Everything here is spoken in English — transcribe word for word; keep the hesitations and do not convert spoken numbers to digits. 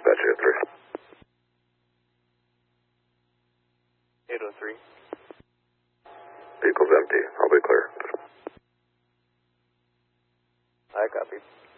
dispatch eight oh three. eight oh three. Vehicle's empty. I'll be clear. I copy.